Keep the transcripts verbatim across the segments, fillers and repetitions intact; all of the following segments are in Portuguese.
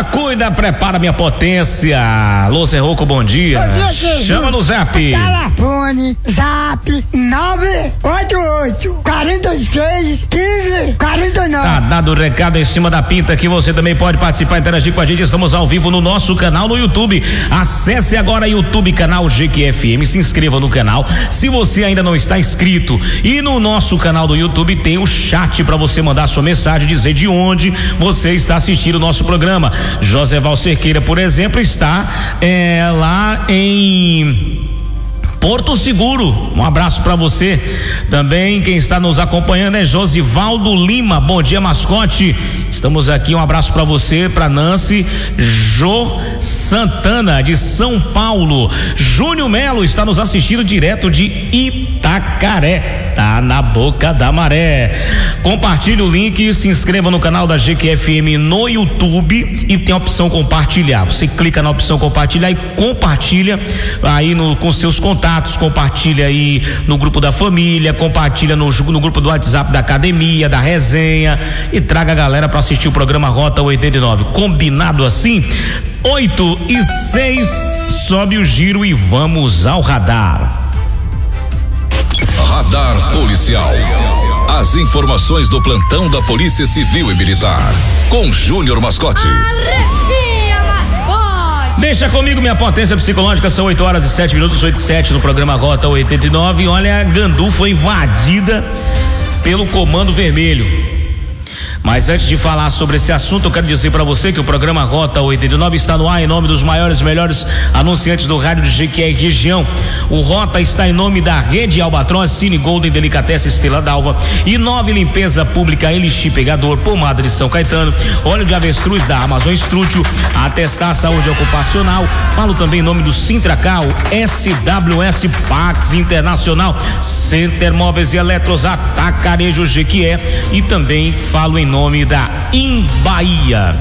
Cuida, cuida, prepara minha potência. Alô, Zé Rocco, bom dia. Bom dia, chama no zap. Telefone, zap, nove oito oito, quarenta e seis, quinze, quarenta e nove. Tá dado o recado em cima da pinta que você também pode participar, interagir com a gente. Estamos ao vivo no nosso canal no YouTube. Acesse agora YouTube, canal G Q F M, se inscreva no canal se você ainda não está inscrito. E no nosso canal do YouTube tem o chat para você mandar sua mensagem, dizer de onde você está assistindo o nosso programa. Joseval Cerqueira, por exemplo, está é, lá em Porto Seguro. Um abraço para você. Também quem está nos acompanhando é Josivaldo Lima. Bom dia, mascote. Estamos aqui, um abraço para você, para Nancy Jô Santana de São Paulo. Júnior Melo está nos assistindo direto de Itacaré. Tá na boca da maré. Compartilhe o link, se inscreva no canal da G Q F M no YouTube e tem a opção compartilhar. Você clica na opção compartilhar e compartilha aí no, com seus contatos, compartilha aí no grupo da família, compartilha no, no grupo do WhatsApp da academia, da resenha e traga a galera para assistir o programa Rota oitenta e nove. Combinado assim? oito e seis, sobe o giro e vamos ao radar. Radar Policial. As informações do plantão da Polícia Civil e Militar. Com Júnior Mascote. Arrepia, mascote. Deixa comigo minha potência psicológica. São oito horas e sete minutos, oito e sete no programa Rota oitenta e nove. Olha, Gandu foi invadida pelo Comando Vermelho. Mas antes de falar sobre esse assunto, eu quero dizer para você que o programa Rota oitenta e nove está no ar em nome dos maiores e melhores anunciantes do rádio de Jequié região. O Rota está em nome da Rede Albatroz, Cine Golden, Delicatessen Estrela d'Alva, Inove Limpeza Pública, Elixir Pegador, Pomada de São Caetano, Óleo de Avestruz da Amazon Estrútil, Atestar Saúde Ocupacional. Falo também em nome do Sintracal, S W S Pax Internacional, Center Móveis e Eletros, Atacarejo Jequié, e também falo em nome da Bahia.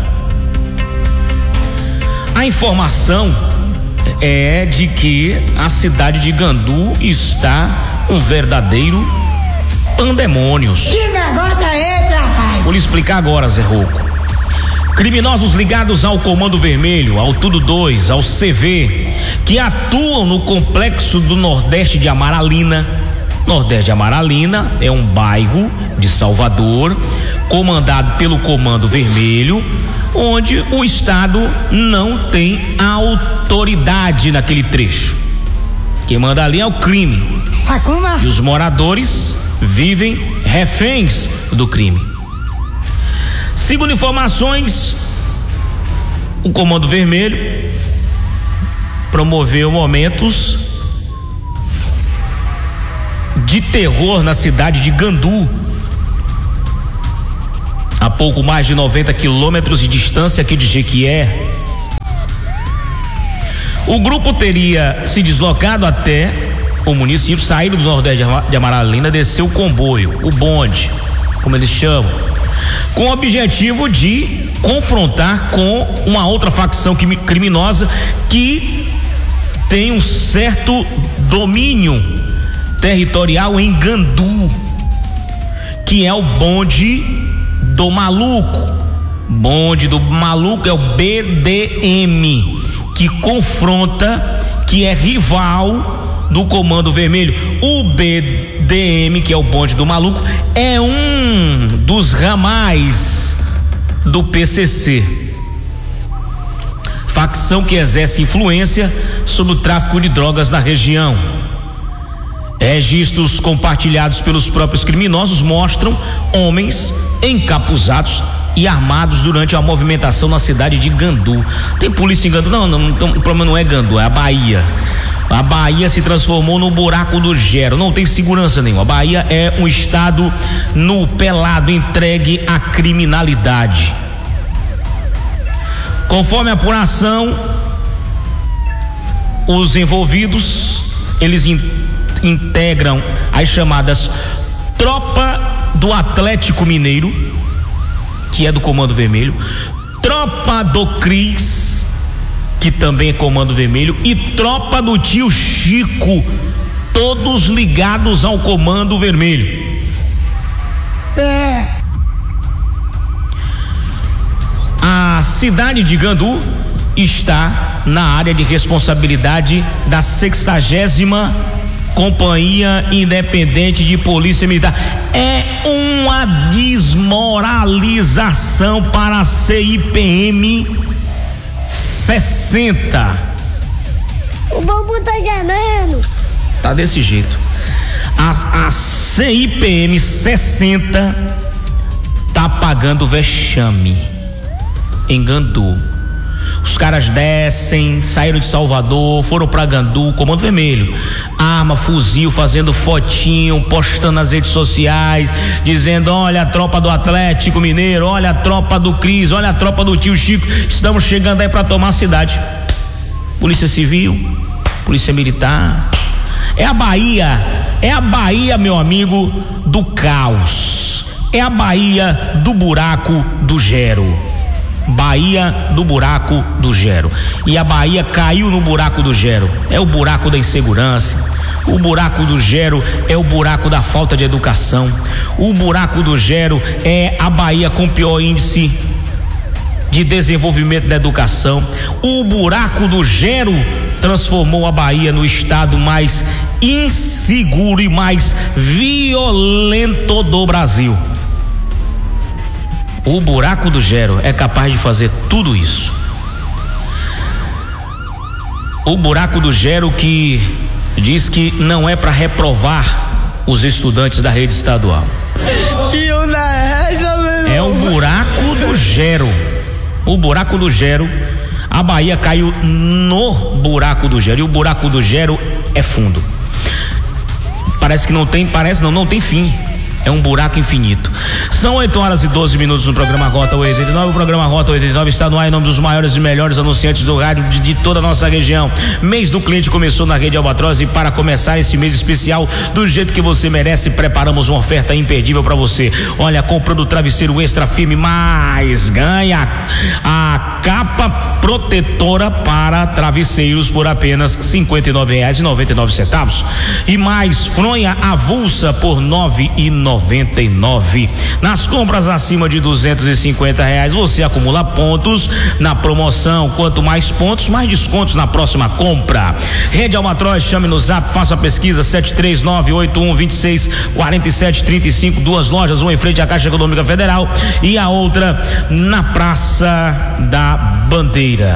A informação é de que a cidade de Gandu está um verdadeiro pandemônio. Que negócio é esse, rapaz? Vou lhe explicar agora, Zé Rocco. Criminosos ligados ao Comando Vermelho, ao Tudo dois, ao C V, que atuam no complexo do Nordeste de Amaralina. Nordeste de Amaralina é um bairro de Salvador, comandado pelo Comando Vermelho, onde o Estado não tem autoridade naquele trecho. Quem manda ali é o crime. Facuma. E os moradores vivem reféns do crime. Segundo informações, o Comando Vermelho promoveu momentos de terror na cidade de Gandu, a pouco mais de noventa quilômetros de distância aqui de Jequié. O grupo teria se deslocado até o município, saído do Nordeste de Amaralina, desceu o comboio, o bonde, como eles chamam, com o objetivo de confrontar com uma outra facção criminosa que tem um certo domínio territorial em Gandu, que é o bonde do maluco. Bonde do maluco é o B D M, que confronta, que é rival do Comando Vermelho. O B D M, que é o bonde do maluco, é um dos ramais do P C C, facção que exerce influência sobre o tráfico de drogas na região. Registros compartilhados pelos próprios criminosos mostram homens encapuzados e armados durante a movimentação na cidade de Gandu. Tem polícia em Gandu? Não, não, não, o problema não é Gandu, é a Bahia. A Bahia se transformou no buraco do Gero, não tem segurança nenhuma. A Bahia é um estado nu, pelado, entregue à criminalidade. Conforme a apuração, os envolvidos, eles integram as chamadas Tropa do Atlético Mineiro, que é do Comando Vermelho, Tropa do Cris, que também é Comando Vermelho, e Tropa do Tio Chico, todos ligados ao Comando Vermelho. É. A cidade de Gandu está na área de responsabilidade da sexagésima Companhia Independente de Polícia Militar. É uma desmoralização para a C I P M sessenta. O bobo tá gemendo. Tá desse jeito. A, a C I P M sessenta tá pagando vexame em Gandu. Os caras descem, saíram de Salvador, foram pra Gandu, Comando Vermelho, arma, fuzil, fazendo fotinho, postando nas redes sociais, dizendo: olha a tropa do Atlético Mineiro, olha a tropa do Cris, olha a tropa do tio Chico, estamos chegando aí pra tomar a cidade. Polícia Civil, Polícia Militar. É a Bahia, é a Bahia, meu amigo, do caos. É a Bahia do buraco do Gero. Bahia do buraco do Gero. E a Bahia caiu no buraco do Gero. É o buraco da insegurança. O buraco do Gero é o buraco da falta de educação. O buraco do Gero é a Bahia com pior índice de desenvolvimento da educação. O buraco do Gero transformou a Bahia no estado mais inseguro e mais violento do Brasil. O buraco do Gero é capaz de fazer tudo isso. O buraco do Gero que diz que não é para reprovar os estudantes da rede estadual. É o buraco do Gero. O buraco do Gero. A Bahia caiu no buraco do Gero. E o buraco do Gero é fundo. Parece que não tem, parece não, não tem fim. É um buraco infinito. São oito horas e doze minutos no programa Rota oitenta e nove. O programa Rota oitenta e nove está no ar em nome dos maiores e melhores anunciantes do rádio de, de toda a nossa região. Mês do cliente começou na Rede Albatroz, e para começar esse mês especial do jeito que você merece, preparamos uma oferta imperdível para você. Olha, comprando o travesseiro extra firme, mais ganha a capa protetora para travesseiros por apenas cinquenta e nove reais e noventa e nove centavos, e mais fronha avulsa por nove reais e noventa e nove. Nas compras acima de duzentos e cinquenta reais você acumula pontos na promoção. Quanto mais pontos, mais descontos na próxima compra. Rede Albatroz, chame no Zap, faça a pesquisa sete três nove oito um dois seis quatro sete três cinco. Duas lojas, uma em frente à Caixa Econômica Federal e a outra na Praça da Bandeira.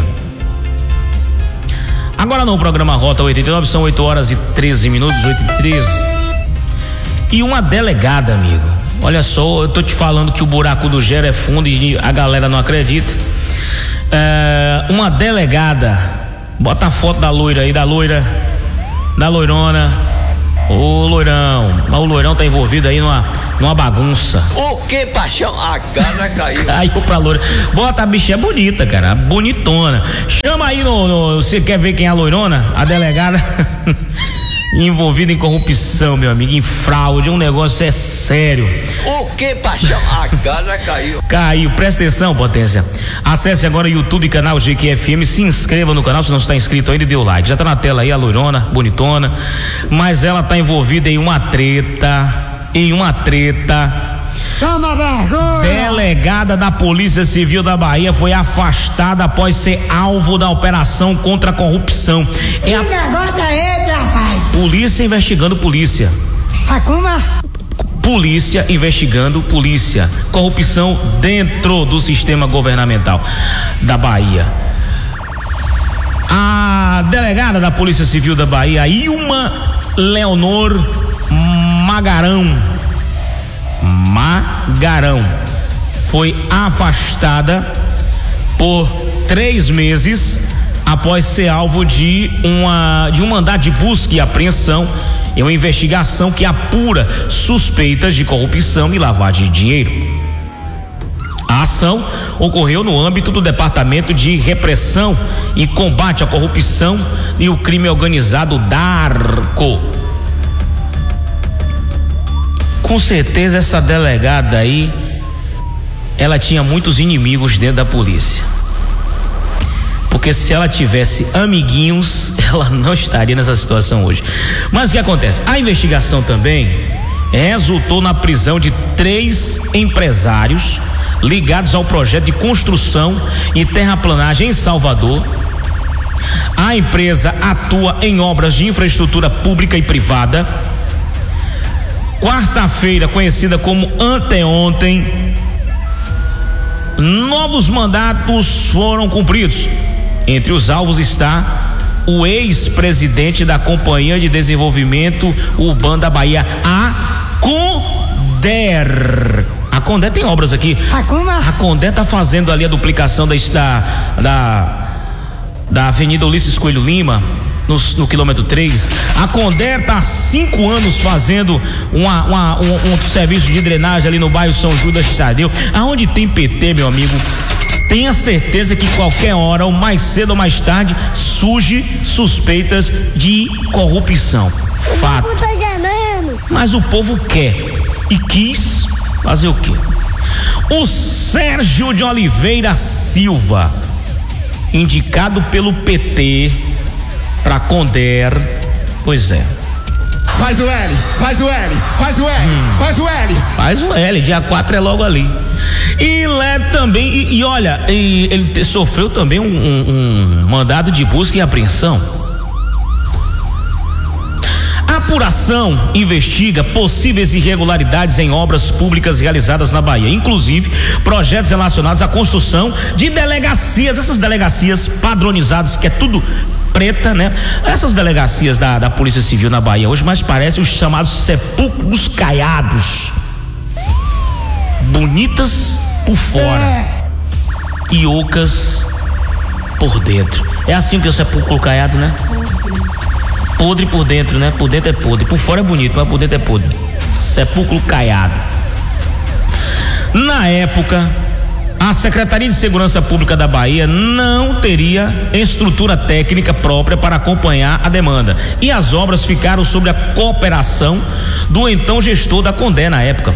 Agora no programa Rota oitenta e nove são oito horas e treze minutos, oito e treze. E uma delegada, amigo, olha só, eu tô te falando que o buraco do Gero é fundo e a galera não acredita. É, uma delegada, bota a foto da loira aí, da loira, da loirona. Ô loirão, mas o loirão tá envolvido aí numa, numa bagunça. O que, paixão? A cara caiu. Caiu pra loira. Bota, a bicha é bonita, cara, bonitona. Chama aí no, no, você quer ver quem é a loirona? A delegada. Envolvido em corrupção, meu amigo, em fraude, um negócio é sério. O que, paixão? A cara caiu. Caiu, presta atenção, potência. Acesse agora o YouTube, canal G Q F M, se inscreva no canal, se não está inscrito ainda, dê o like. Já tá na tela aí a loirona, bonitona, mas ela tá envolvida em uma treta, em uma treta. Toma vergonha! Delegada da Polícia Civil da Bahia foi afastada após ser alvo da operação contra a corrupção. Que é a... negócio é esse, rapaz? Polícia investigando polícia. Facuma? Polícia investigando polícia. Corrupção dentro do sistema governamental da Bahia. A delegada da Polícia Civil da Bahia, Ilma Leonor Magarão, Magarão, foi afastada por três meses após ser alvo de uma de um mandado de busca e apreensão em uma investigação que apura suspeitas de corrupção e lavagem de dinheiro. A ação ocorreu no âmbito do Departamento de Repressão e Combate à Corrupção e o Crime Organizado, DARCO. Com certeza essa delegada aí, ela tinha muitos inimigos dentro da polícia, porque se ela tivesse amiguinhos, ela não estaria nessa situação hoje. Mas o que acontece? A investigação também resultou na prisão de três empresários ligados ao projeto de construção e terraplanagem em Salvador. A empresa atua em obras de infraestrutura pública e privada. Quarta-feira, conhecida como anteontem, novos mandatos foram cumpridos. Entre os alvos está o ex-presidente da Companhia de Desenvolvimento Urbano da Bahia, a Conder. A Conder tem obras aqui. A como? A Conder tá fazendo ali a duplicação da da, da Avenida Ulisses Coelho Lima, no, no quilômetro três. A Conder tá há cinco anos fazendo uma, uma, um, um serviço de drenagem ali no bairro São Judas Tadeu. Aonde tem P T, meu amigo, tenha certeza que qualquer hora, ou mais cedo ou mais tarde, surge suspeitas de corrupção. Fato. Mas o povo quer e quis fazer o quê? O Sérgio de Oliveira Silva, indicado pelo P T para Conder, pois é. Faz o L, faz o L, faz o L, hum. faz o L. Faz o L, dia quatro é logo ali. E leva também, e, e olha, e, ele te, sofreu também um, um, um mandado de busca e apreensão. A apuração investiga possíveis irregularidades em obras públicas realizadas na Bahia, inclusive projetos relacionados à construção de delegacias, essas delegacias padronizadas, que é tudo preta, né? Essas delegacias da, da Polícia Civil na Bahia hoje mais parecem os chamados sepulcros caiados. Bonitas por fora e ocas por dentro. É assim que é o sepulcro caiado, né? Podre por dentro, né? Por dentro é podre. Por fora é bonito, mas por dentro é podre. Sepulcro caiado. Na época, a Secretaria de Segurança Pública da Bahia não teria estrutura técnica própria para acompanhar a demanda, e as obras ficaram sob a cooperação do então gestor da Conder na época.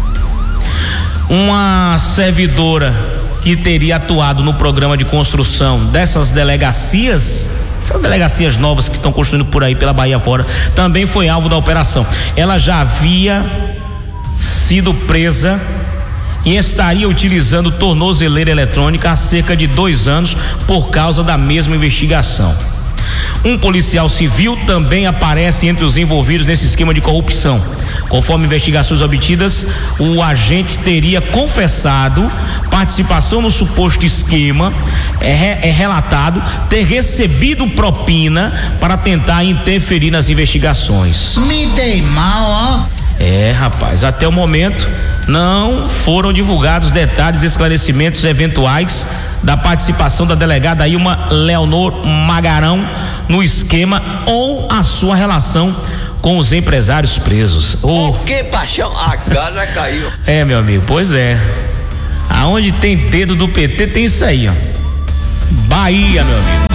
Uma servidora que teria atuado no programa de construção dessas delegacias, essas delegacias novas que estão construindo por aí pela Bahia fora, também foi alvo da operação. Ela já havia sido presa e estaria utilizando tornozeleira eletrônica há cerca de dois anos por causa da mesma investigação. Um policial civil também aparece entre os envolvidos nesse esquema de corrupção. Conforme investigações obtidas, o agente teria confessado participação no suposto esquema, é, é relatado ter recebido propina para tentar interferir nas investigações. Me dei mal, ó. É, rapaz, até o momento não foram divulgados detalhes e esclarecimentos eventuais da participação da delegada Ilma Leonor Magarão no esquema ou a sua relação com os empresários presos. Oh. O que, paixão? A casa caiu. É, meu amigo, pois é. Aonde tem dedo do P T tem isso aí, ó. Bahia, meu amigo.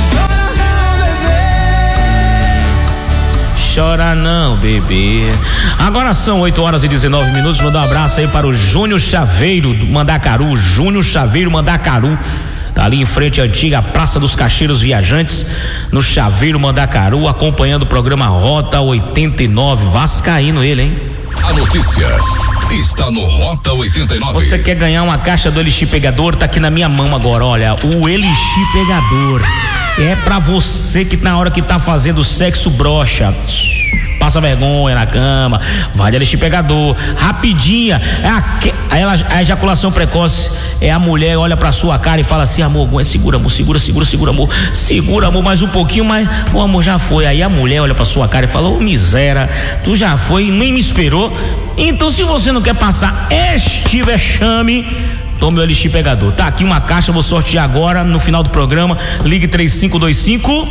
Chora não, bebê. Agora são oito horas e dezenove minutos. Mandar um abraço aí para o Júnior Chaveiro do Mandacaru. Júnior Chaveiro Mandacaru. Tá ali em frente à antiga Praça dos Caixeiros Viajantes, no Chaveiro Mandacaru, acompanhando o programa Rota oitenta e nove. Vascaíno ele, hein? A notícia está no Rota oitenta e nove. Você quer ganhar uma caixa do Elixir Pegador? Tá aqui na minha mão agora, olha, o Elixir Pegador. É pra você que na hora que tá fazendo sexo brocha, passa vergonha na cama, vai de Elixir Pegador, rapidinha. É a, a ejaculação precoce, é a mulher olha pra sua cara e fala assim: amor, segura amor, segura, segura, segura amor, segura amor, mais um pouquinho, mas o amor já foi. Aí a mulher olha pra sua cara e fala: ô, miséria, tu já foi, nem me esperou. Então, se você não quer passar este vexame, tome o Elixir Pegador. Tá aqui uma caixa, vou sortear agora no final do programa. Ligue três cinco dois cinco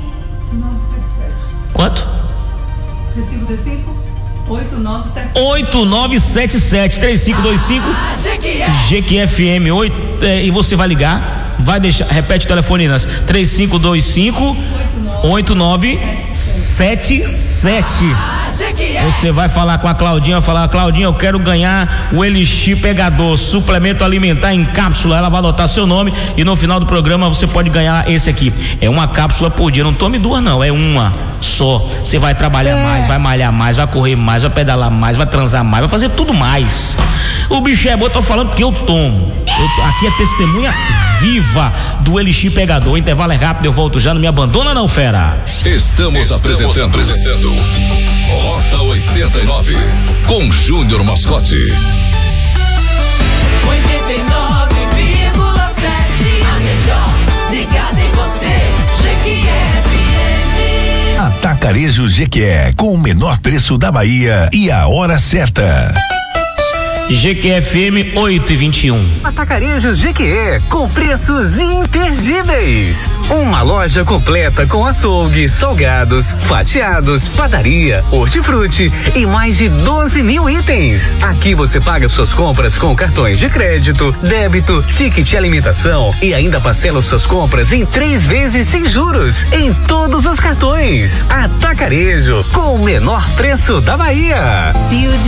quanto? três cinco dois cinco oito nove sete sete oito nove sete sete três cinco dois cinco G Q F M oito, é, e você vai ligar, vai deixar, repete o telefone, Nas, três cinco dois cinco oito nove sete sete Você vai falar com a Claudinha, vai falar, Claudinha, eu quero ganhar o Elixir Pegador, suplemento alimentar em cápsula. Ela vai anotar seu nome e no final do programa você pode ganhar esse aqui. É uma cápsula por dia, não tome duas não, é uma só. Você vai trabalhar é. mais, vai malhar mais, vai correr mais, vai pedalar mais, vai transar mais, vai fazer tudo mais. O bicho é bom, eu tô falando porque eu tomo. Eu, aqui é testemunha viva do Elixir Pegador. O intervalo é rápido, eu volto já, não me abandona não, fera. Estamos, Estamos apresentando, apresentando Rota oitenta e nove com Júnior Mascote. oitenta e nove vírgula sete, a melhor ligada em você, G Q F M. Atacarejo G Q E, com o menor preço da Bahia e a hora certa. G Q F M oito e vinte e um. Atacarejo G Q E, com preços imperdíveis. Uma loja completa com açougue, salgados, fatiados, padaria, hortifruti e mais de doze mil itens. Aqui você paga suas compras com cartões de crédito, débito, ticket alimentação e ainda parcela suas compras em três vezes sem juros em todos os cartões. Atacarejo, com o menor preço da Bahia. Se o